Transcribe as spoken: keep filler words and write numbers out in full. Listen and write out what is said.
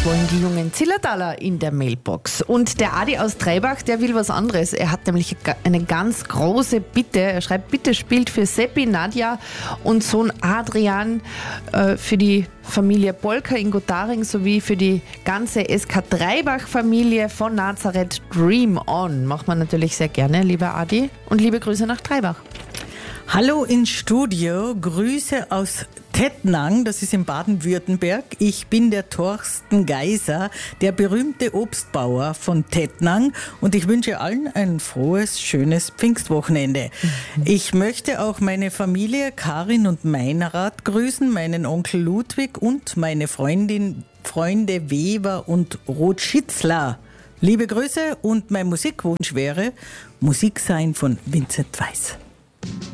wollen die jungen Zillertaler in der Mailbox. Und der Adi aus Treibach, der will was anderes. Er hat nämlich eine ganz große Bitte. Er schreibt, bitte spielt für Seppi, Nadja und Sohn Adrian, äh, für die Familie Bolker in Gottaring sowie für die ganze S K Treibach-Familie von Nazareth Dream On. Macht man natürlich sehr gerne, lieber Adi. Und liebe Grüße nach Treibach. Hallo ins Studio, Grüße aus Tettnang, das ist in Baden-Württemberg. Ich bin der Thorsten Geiser, der berühmte Obstbauer von Tettnang, und ich wünsche allen ein frohes, schönes Pfingstwochenende. Ich möchte auch meine Familie Karin und Meinrad grüßen, meinen Onkel Ludwig und meine Freundin, Freunde Weber und Rotschitzler. Liebe Grüße, und mein Musikwunsch wäre Musik sein von Vincent Weiss.